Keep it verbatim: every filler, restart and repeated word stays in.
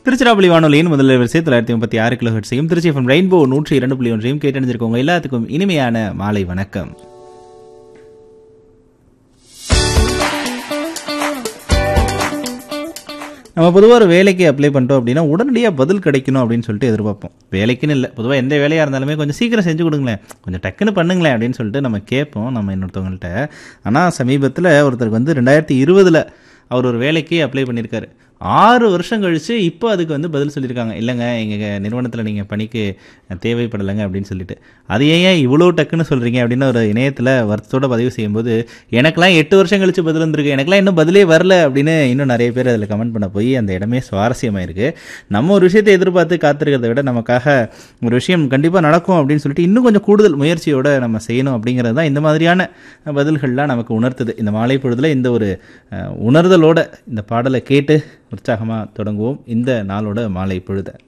திருச்சிராப்பள்ளி வானொலியின் முதல் வரிசை தொள்ளாயிரத்தி முப்பத்தி ஆறு கிலோ ஹெர்ட்ஸையும் திருச்சி எஃப்எம் ரெயின்போ நூற்றி இரண்டு புள்ளி ஒன்றையும் கேட்டணிஞ்சிருக்கவங்க எல்லாத்துக்கும் இனிமையான மாலை வணக்கம். நம்ம பொதுவாக ஒரு வேலைக்கு அப்ளை பண்ணிட்டோம் அப்படின்னா உடனடியாக பதில் கிடைக்கணும் அப்படின்னு சொல்லிட்டு எதிர்பார்ப்போம். வேலைக்குன்னு இல்லை, பொதுவாக எந்த வேலையாக இருந்தாலுமே கொஞ்சம் சீக்கிரம் செஞ்சு கொடுங்களேன், கொஞ்சம் டக்குன்னு பண்ணுங்களேன் அப்படின்னு சொல்லிட்டு நம்ம கேட்போம் நம்ம இன்னொருத்தவங்கள்ட்ட. ஆனால் சமீபத்தில் ஒருத்தருக்கு வந்து ரெண்டாயிரத்தி இருபதில் அவர் ஒரு வேலைக்கு அப்ளை பண்ணியிருக்காரு. ஆறு வருஷம் கழித்து இப்போ அதுக்கு வந்து பதில் சொல்லியிருக்காங்க, இல்லைங்க எங்கள் நிறுவனத்தில் நீங்கள் பணிக்கு தேவைப்படலைங்க அப்படின்னு சொல்லிட்டு. அது ஏன் இவ்வளோ டக்குன்னு சொல்கிறீங்க அப்படின்னு ஒரு இணையத்தில் வருத்தத்தோடு பதிவு செய்யும்போது, எனக்கெல்லாம் எட்டு வருஷம் கழித்து பதில் வந்திருக்கு, எனக்கெல்லாம் இன்னும் பதிலே வரல அப்படின்னு இன்னும் நிறைய பேர் அதில் கமெண்ட் பண்ண போய் அந்த இடமே சுவாரஸ்யமாக இருக்குது. நம்ம ஒரு விஷயத்தை எதிர்பார்த்து காத்திருக்கிறத விட நமக்காக ஒரு விஷயம் கண்டிப்பாக நடக்கும் அப்படின்னு சொல்லிட்டு இன்னும் கொஞ்சம் கூடுதல் முயற்சியோடு நம்ம செய்யணும் அப்படிங்கிறது தான் இந்த மாதிரியான பதில்கள்லாம் நமக்கு உணர்த்துது. இந்த மாலை பொழுதில் இந்த ஒரு உணர்தலோட இந்த பாடலை கேட்டு உற்சாகமாக தொடங்குவோம் இந்த நாளோட மாலை பொழுத.